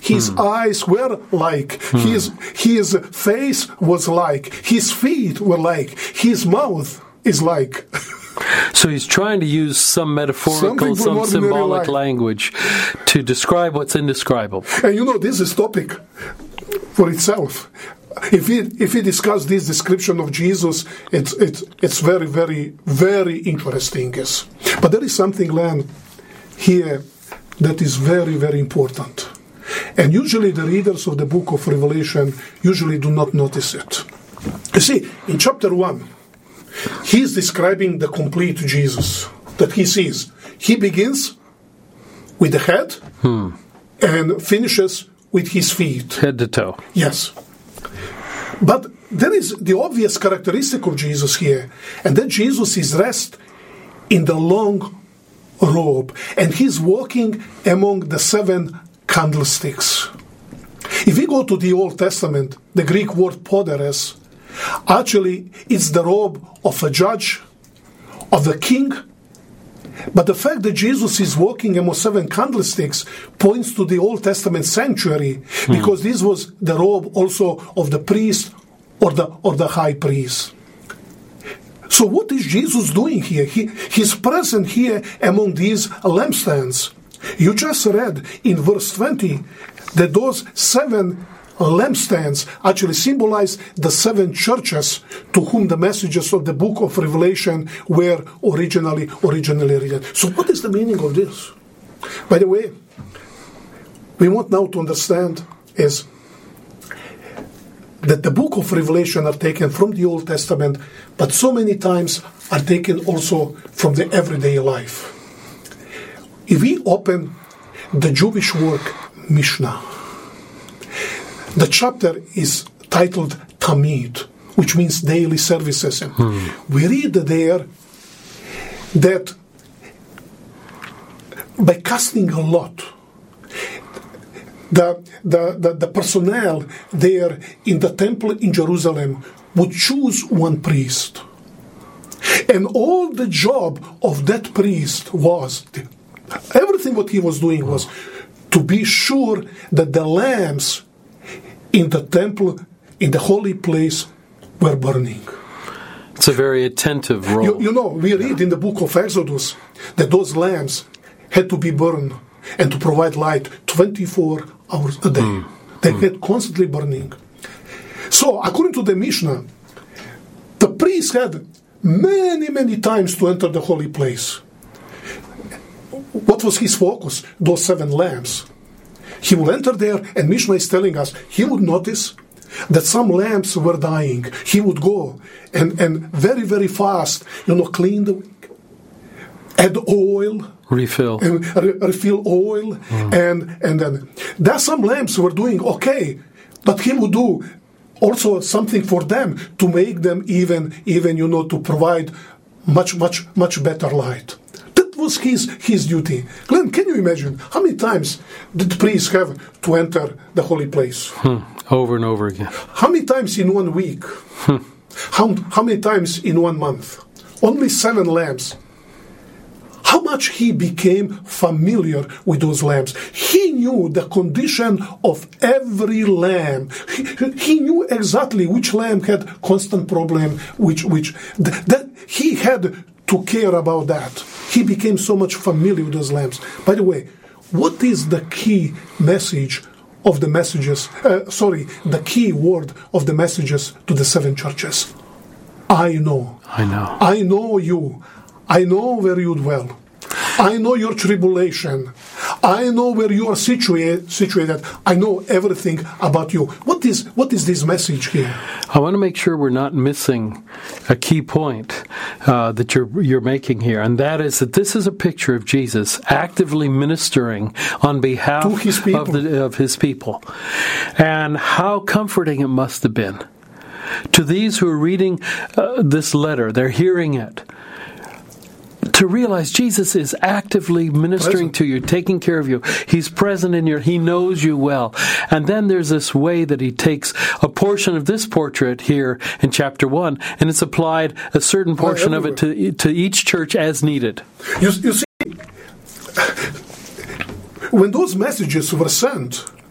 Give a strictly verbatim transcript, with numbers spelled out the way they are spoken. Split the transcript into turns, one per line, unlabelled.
his mm. eyes were like, mm. his, his face was like, his feet were like, his mouth is like.
So he's trying to use some metaphorical, some symbolic language to describe what's indescribable.
And you know, this is topic for itself. If we if we discuss this description of Jesus, it's it's it's very very very interesting. Yes, but there is something, Len, here that is very very important, and usually the readers of the book of Revelation usually do not notice it. You see, in chapter one, he is describing the complete Jesus that he sees. He begins with the head hmm. and finishes with his feet.
Head to toe.
Yes. But there is the obvious characteristic of Jesus here, and that Jesus is dressed in the long robe, and he's walking among the seven candlesticks. If we go to the Old Testament, the Greek word poderes, actually it's the robe of a judge, of a king, but the fact that Jesus is walking among seven candlesticks points to the Old Testament sanctuary, hmm. because this was the robe also of the priest or the or the high priest. So what is Jesus doing here? He, he's present here among these lampstands. You just read in verse twenty that those seven lampstands actually symbolize the seven churches to whom the messages of the book of Revelation were originally originally written. So what is the meaning of this? By the way, we want now to understand is that the book of Revelation are taken from the Old Testament, but so many times are taken also from the everyday life. If we open the Jewish work Mishnah, the chapter is titled Tamid, which means daily services. Hmm. We read there that by casting a lot, the, the, the, the personnel there in the temple in Jerusalem would choose one priest. And all the job of that priest was, everything what he was doing was to be sure that the lamps in the temple, in the holy place, were burning.
It's a very attentive role.
You, you know, we read in the book of Exodus that those lamps had to be burned and to provide light twenty-four hours a day. Mm. They mm. had constantly burning. So, according to the Mishnah, the priest had many, many times to enter the holy place. What was his focus? Those seven lamps. He would enter there, and Mishnah is telling us, he would notice that some lamps were dying. He would go and, and very, very fast, you know, clean the wick, add oil,
refill,
and re- refill oil, mm. and and then there some lamps were doing okay, but he would do also something for them to make them even, even you know, to provide much, much, much better light. Was his his duty. Glenn, can you imagine how many times did the priest have to enter the holy place?
Hmm. Over and over again.
How many times in one week? Hmm. How how many times in one month? Only seven lamps. How much he became familiar with those lamps. He knew the condition of every lamp. He, he knew exactly which lamp had constant problem, which which th- that he had to care about that. He became so much familiar with those lamps. By the way, what is the key message of the messages, uh, sorry, the key word of the messages to the seven churches? I know.
I know.
I know you. I know where you dwell. I know your tribulation. I know where you are situa- situated. I know everything about you. What is what is this message here?
I want to make sure we're not missing a key point uh, that you're you're making here, and that is that this is a picture of Jesus actively ministering on behalf
to his people.
of the, of his people, and how comforting it must have been to these who are reading uh, this letter. They're hearing it. To realize Jesus is actively ministering present. to you, taking care of you. He's present in your, he knows you well. And then there's this way that he takes a portion of this portrait here in chapter one, and it's applied a certain portion of it to to each church as needed.
You, you see, when those messages were sent